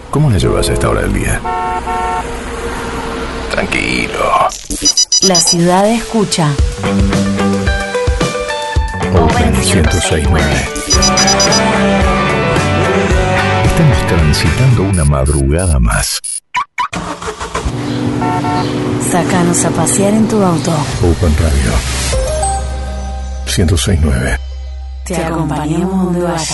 ¿Cómo la llevas a esta hora del día? Tranquilo. La ciudad escucha. Open 106.9. Estamos transitando una madrugada más. Sácanos a pasear en tu auto. Open Radio 106.9. Te acompañamos donde vayas.